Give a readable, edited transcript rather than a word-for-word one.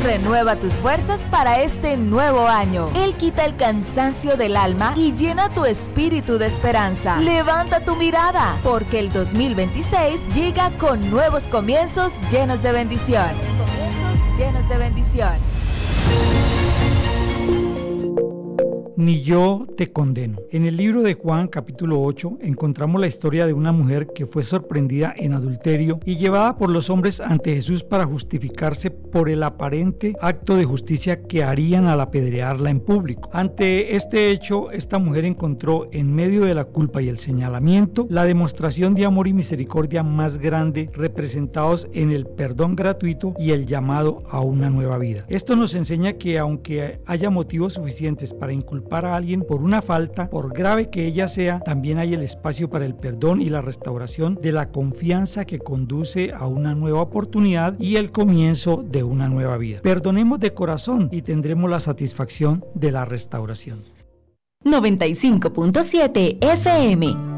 renueva tus fuerzas para este nuevo año. Él quita el cansancio del alma y llena tu espíritu de esperanza. Levanta tu mirada, porque el 2026 llega con nuevos comienzos llenos de bendición. Llenos de bendición. Ni yo te condeno. En el libro de Juan, capítulo 8, encontramos la historia de una mujer que fue sorprendida en adulterio y llevada por los hombres ante Jesús para justificarse por el aparente acto de justicia que harían al apedrearla en público. Ante este hecho, esta mujer encontró en medio de la culpa y el señalamiento la demostración de amor y misericordia más grande, representados en el perdón gratuito y el llamado a una nueva vida. Esto nos enseña que aunque haya motivos suficientes para inculpar a alguien por una falta, por grave que ella sea, también hay el espacio para el perdón y la restauración de la confianza que conduce a una nueva oportunidad y el comienzo de una nueva vida. Perdonemos de corazón y tendremos la satisfacción de la restauración. 95.7 FM